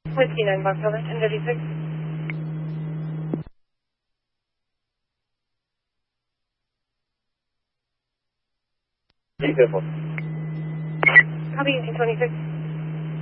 Whiskey 9 Foxtrot, NW6. Be careful. Copy 1826.